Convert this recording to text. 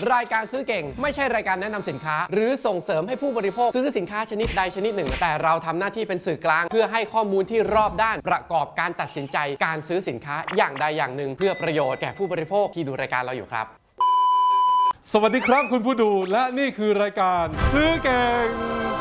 รายการซื้อเก่งไม่ใช่รายการแนะนำสินค้าหรือส่งเสริมให้ผู้บริโภคซื้อสินค้าชนิดใดชนิดหนึ่งแต่เราทำหน้าที่เป็นสื่อกลางเพื่อให้ข้อมูลที่รอบด้านประกอบการตัดสินใจการซื้อสินค้าอย่างใดอย่างหนึ่งเพื่อประโยชน์แก่ผู้บริโภคที่ดูรายการเราอยู่ครับสวัสดีครับคุณผู้ดูและนี่คือรายการซื้อเก่ง